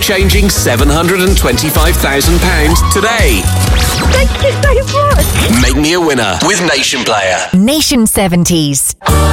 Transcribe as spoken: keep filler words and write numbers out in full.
life-changing seven hundred twenty-five thousand pounds today. Thank you so much. Make me a winner with Nation Player. Nation seventies.